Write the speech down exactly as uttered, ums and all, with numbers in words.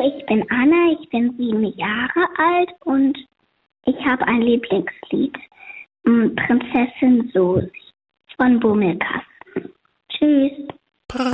ich bin Anna, ich bin sieben Jahre alt und ich habe ein Lieblingslied. Prinzessin Susi von Bummelkasten. Tschüss.